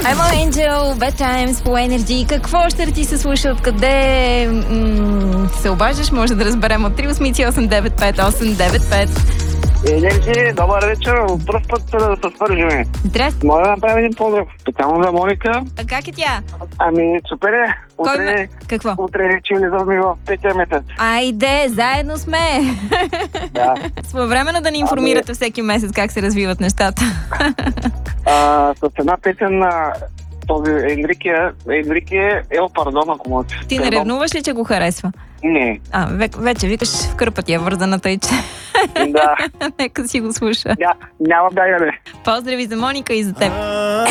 I'm Angel, Bad Times по Energy. Какво ще ти се слуша? Откъде се обаждаш? Може да разберем от 388-958-95. Енерджи, добър вечер. Пръв път да се свържим. Здрасти. Може да направим един поздрав. Специално за Моника. А как е тя? Ами, супер е. Какво? Утре че влизаме в петия месец. Айде, заедно сме. Да. Своевременно да ни информирате всеки месец как се развиват нещата. С една песен на този Енрике Ел Пардон, ако може. Ти не ревнуваш ли, че го харесва? Не. Вече викаш в кърпа ти е вързана тъй, че... Да. Нека си го слуша. Няма бягане. Поздрави за Моника и за теб.